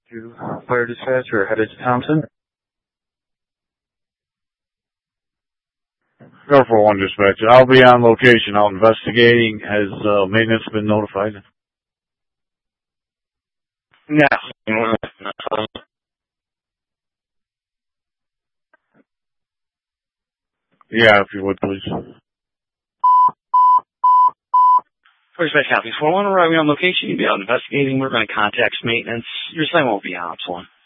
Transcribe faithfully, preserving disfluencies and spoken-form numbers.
To fire dispatcher headed to Thompson. Go for one dispatcher. I'll be on location. I'll investigating. Has uh, maintenance been notified? No. Yeah, if you would, please. First best happy. four one, arriving on location. You'll be out investigating. We're going to contact maintenance. Your sign won't be on, one.